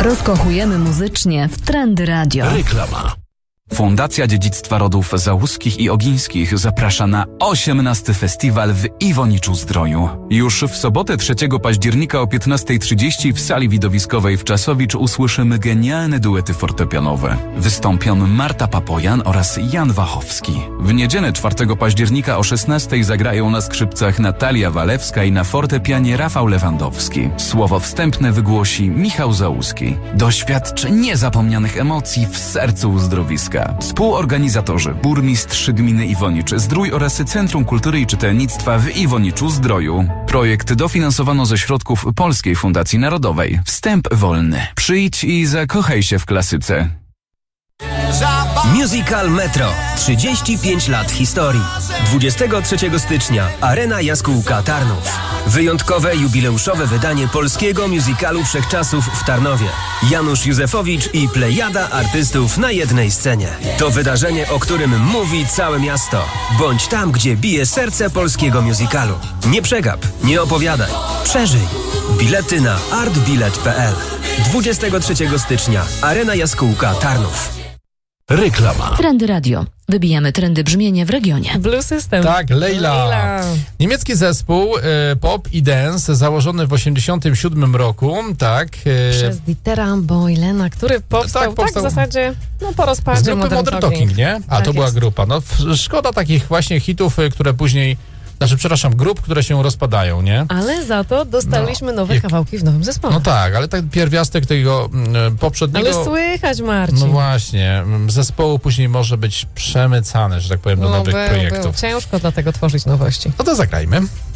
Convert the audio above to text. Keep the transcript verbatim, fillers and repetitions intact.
Rozkochujemy muzycznie w Trendy Radio. Reklama. Fundacja Dziedzictwa Rodów Załuskich i Ogińskich zaprasza na osiemnasty festiwal w Iwoniczu-Zdroju. Już w sobotę trzeciego października o piętnasta trzydzieści w sali widowiskowej w Czasowicz usłyszymy genialne duety fortepianowe. Wystąpią Marta Papojan oraz Jan Wachowski. W niedzielę czwartego października o szesnastej zagrają na skrzypcach Natalia Walewska i na fortepianie Rafał Lewandowski. Słowo wstępne wygłosi Michał Załuski. Doświadcz niezapomnianych emocji w sercu uzdrowiska. Współorganizatorzy burmistrz gminy Iwonicz-Zdrój oraz Centrum Kultury i Czytelnictwa w Iwoniczu-Zdroju. Projekt dofinansowano ze środków Polskiej Fundacji Narodowej. Wstęp wolny. Przyjdź i zakochaj się w klasyce. Musical Metro. trzydzieści pięć lat historii. dwudziestego trzeciego stycznia Arena Jaskółka Tarnów. Wyjątkowe jubileuszowe wydanie polskiego musicalu wszechczasów w Tarnowie. Janusz Józefowicz i plejada artystów na jednej scenie. To wydarzenie, o którym mówi całe miasto. Bądź tam, gdzie bije serce polskiego musicalu. Nie przegap, nie opowiadaj. Przeżyj. Bilety na artbilet kropka p l. dwudziestego trzeciego stycznia Arena Jaskółka Tarnów. Reklama. Trendy Radio. Wybijamy trendy brzmienia w regionie. Blue System. Tak, Leila. Leila. Niemiecki zespół y, pop i dance założony w osiemdziesiątym siódmym roku, tak. Y, Przez Dietera Boylena, który powstał tak, powstał. tak w zasadzie no, po rozpadzie z grupy Modern, Modern Talking. Talking, nie? A tak to była jest. grupa. No f- szkoda takich właśnie hitów, y, które później, znaczy przepraszam, grup, które się rozpadają, nie? Ale za to dostaliśmy No. nowe I- kawałki w nowym zespole. No tak, ale tak pierwiastek tego y, poprzedniego... Ale słychać, Marcin. No właśnie, m, zespołu później może być przemycany, że tak powiem, do No, nowych był, projektów. Był. Ciężko dlatego tworzyć nowości. No to zagrajmy.